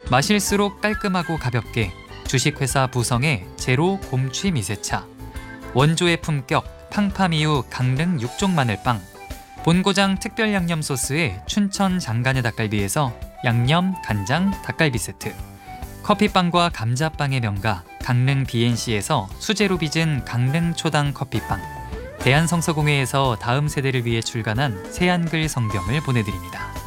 마실수록 깔끔하고 가볍게 주식회사 부성의 제로 곰취 미세차, 원조의 품격 팡파미우 강릉 육종 마늘빵, 본고장 특별 양념 소스의 춘천 장간의 닭갈비에서 양념 간장 닭갈비 세트, 커피빵과 감자빵의 명가 강릉 BNC에서 수제로 빚은 강릉 초당 커피빵, 대한성서공회에서 다음 세대를 위해 출간한 새한글 성경을 보내드립니다.